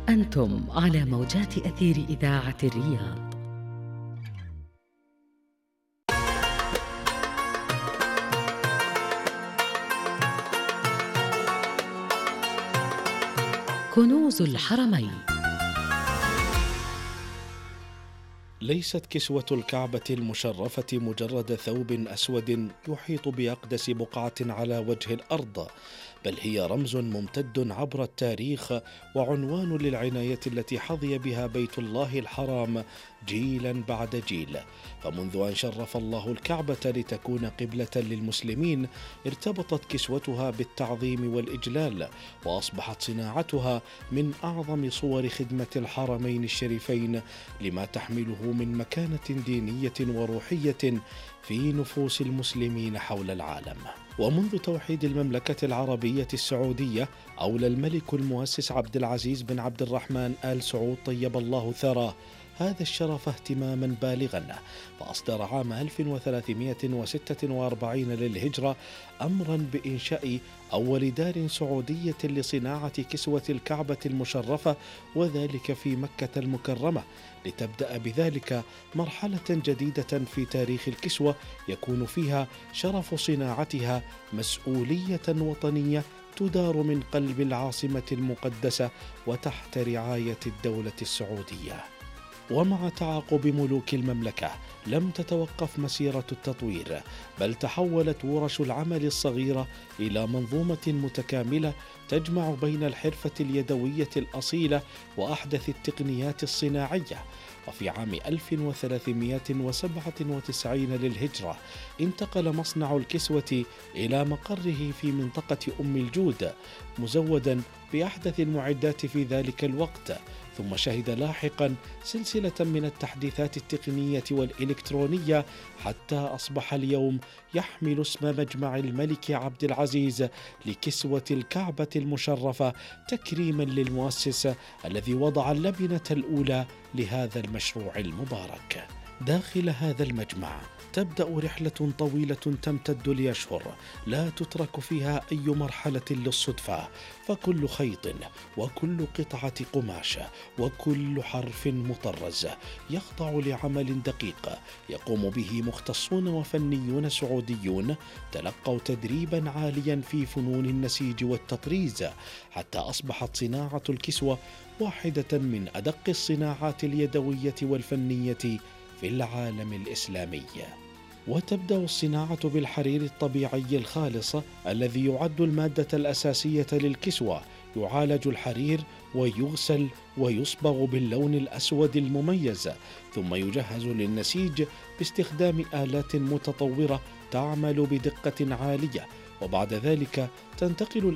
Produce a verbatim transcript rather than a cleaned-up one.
أنتم على موجات أثير إذاعة الرياض. كنوز الحرمين. ليست كسوة الكعبة المشرفة مجرد ثوب أسود يحيط بأقدس بقعة على وجه الأرض، بل هي رمز ممتد عبر التاريخ وعنوان للعناية التي حظي بها بيت الله الحرام جيلا بعد جيل. فمنذ أن شرف الله الكعبة لتكون قبلة للمسلمين ارتبطت كسوتها بالتعظيم والإجلال، وأصبحت صناعتها من أعظم صور خدمة الحرمين الشريفين لما تحمله من مكانة دينية وروحية في نفوس المسلمين حول العالم. ومنذ توحيد المملكة العربية السعودية أولى الملك المؤسس عبد العزيز بن عبد الرحمن آل سعود طيب الله ثراه هذا الشرف اهتماما بالغا، فأصدر عام ألف وثلاثمائة وستة وأربعين للهجرة أمرا بإنشاء أول دار سعودية لصناعة كسوة الكعبة المشرفة، وذلك في مكة المكرمة، لتبدأ بذلك مرحلة جديدة في تاريخ الكسوة يكون فيها شرف صناعتها مسؤولية وطنية تدار من قلب العاصمة المقدسة وتحت رعاية الدولة السعودية. ومع تعاقب ملوك المملكة لم تتوقف مسيرة التطوير، بل تحولت ورش العمل الصغيرة إلى منظومة متكاملة تجمع بين الحرفة اليدوية الأصيلة وأحدث التقنيات الصناعية. وفي عام ألف وثلاثمائة وسبعة وتسعين للهجرة انتقل مصنع الكسوة إلى مقره في منطقة أم الجود، مزودا بأحدث المعدات في ذلك الوقت، ثم شهد لاحقا سلسلة من التحديثات التقنية والإلكترونية حتى أصبح اليوم يحمل اسم مجمع الملك عبد العزيز لكسوة الكعبة المشرفة تكريما للمؤسس الذي وضع اللبنة الأولى لهذا المشروع المبارك. داخل هذا المجمع تبدأ رحلة طويلة تمتد لأشهر لا تترك فيها أي مرحلة للصدفة، فكل خيط وكل قطعة قماش وكل حرف مطرز يخضع لعمل دقيق يقوم به مختصون وفنيون سعوديون تلقوا تدريبا عاليا في فنون النسيج والتطريز، حتى أصبحت صناعة الكسوة واحدة من أدق الصناعات اليدوية والفنية في العالم الإسلامي. وتبدأ الصناعة بالحرير الطبيعي الخالص الذي يعد المادة الأساسية للكسوة. يعالج الحرير ويغسل ويصبغ باللون الأسود المميز، ثم يجهز للنسيج باستخدام آلات متطورة تعمل بدقة عالية، وبعد ذلك تنتقل